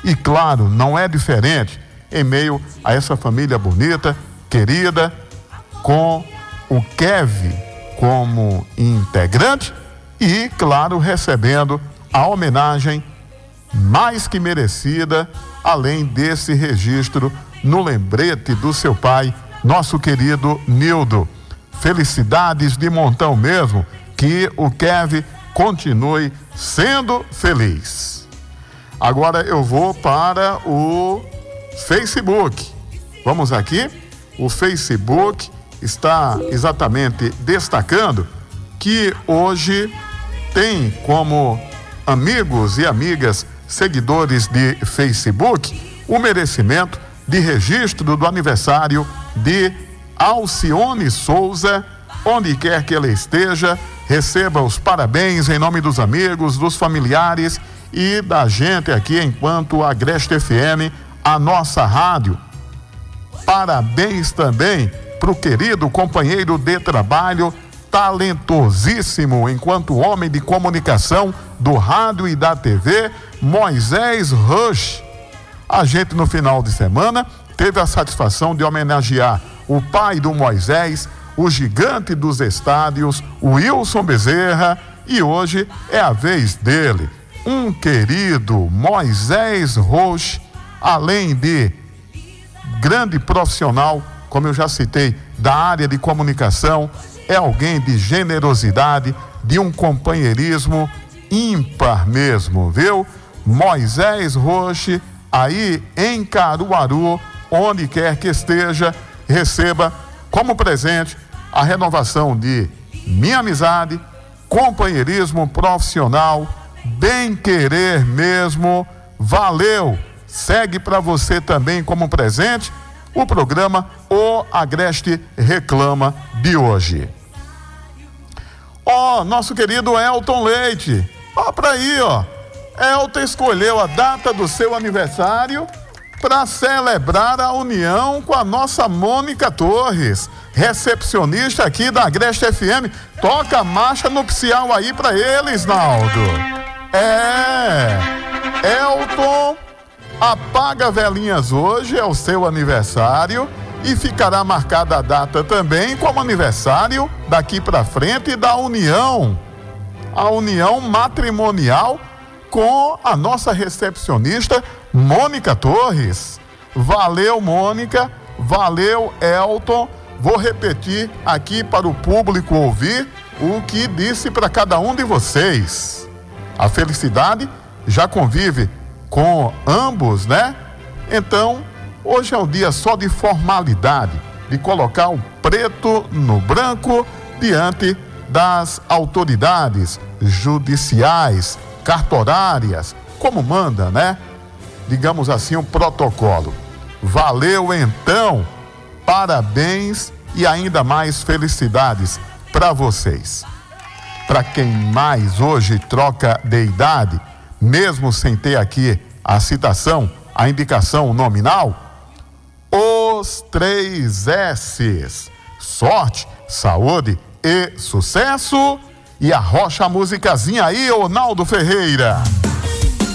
E claro, não é diferente em meio a essa família bonita, querida, com o Kevin como integrante e, claro, recebendo a homenagem mais que merecida, além desse registro no lembrete do seu pai, nosso querido Nildo. Felicidades de montão mesmo, que o Kevin continue sendo feliz. Agora eu vou para o Facebook. Vamos aqui. O Facebook está exatamente destacando que hoje tem como amigos e amigas seguidores de Facebook o merecimento de registro do aniversário de Alcione Souza, onde quer que ela esteja, receba os parabéns em nome dos amigos, dos familiares e da gente aqui enquanto Agreste FM, a nossa rádio. Parabéns também para o querido companheiro de trabalho, talentosíssimo enquanto homem de comunicação do rádio e da TV, Moisés Rush. A gente no final de semana teve a satisfação de homenagear o pai do Moisés, o gigante dos estádios, o Wilson Bezerra, e hoje é a vez dele, um querido Moisés Rush, além de grande profissional, como eu já citei, da área de comunicação, é alguém de generosidade, de um companheirismo ímpar mesmo, viu? Moisés Roche, aí em Caruaru, onde quer que esteja, receba como presente a renovação de minha amizade, companheirismo profissional, bem-querer mesmo. Valeu! Segue para você também como presente o programa O Agreste Reclama de hoje. Nosso querido Elton Leite, para aí, Elton escolheu a data do seu aniversário para celebrar a união com a nossa Mônica Torres, recepcionista aqui da Agreste FM. Toca a marcha nupcial aí para eles, Naldo. Elton apaga velinhas hoje, é o seu aniversário, e ficará marcada a data também como aniversário daqui para frente da união, a união matrimonial com a nossa recepcionista Mônica Torres. Valeu, Mônica, valeu, Elton. Vou repetir aqui para o público ouvir o que disse para cada um de vocês. A felicidade já convive com ambos, né? Então, hoje é um dia só de formalidade, de colocar o preto no branco diante das autoridades judiciais, cartorárias, como manda, né? Digamos assim, um protocolo. Valeu, então, parabéns e ainda mais felicidades para vocês. Para quem mais hoje troca de idade, mesmo sem ter aqui a citação, a indicação nominal, os 3 S's: sorte, saúde e sucesso. E arrocha a musicazinha aí, Ronaldo Ferreira.